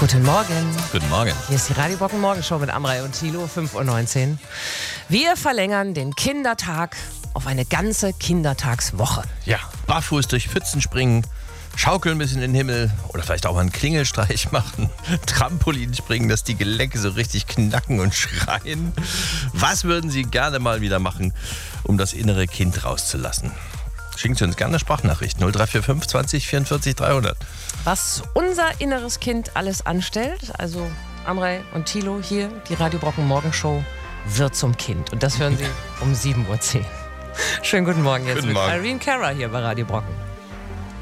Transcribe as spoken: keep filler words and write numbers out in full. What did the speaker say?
Guten Morgen. Guten Morgen. Hier ist die Radio Brocken Morgenshow mit Amrei und Thilo, fünf Uhr neunzehn. Wir verlängern den Kindertag auf eine ganze Kindertagswoche. Ja, barfuß durch Pfützen springen, schaukeln bis in den Himmel oder vielleicht auch mal einen Klingelstreich machen, Trampolin springen, dass die Gelenke so richtig knacken und schreien. Was würden Sie gerne mal wieder machen, um das innere Kind rauszulassen? Schicken Sie uns gerne eine Sprachnachricht null drei vier fünf zwanzig vierundvierzig dreihundert. Was unser inneres Kind alles anstellt, also Amrei und Thilo hier, die Radio Brocken Morgenshow, wird zum Kind. Und das hören Sie um sieben Uhr zehn. Schönen guten Morgen jetzt Guten mit Morgen. Irene Cara hier bei Radio Brocken.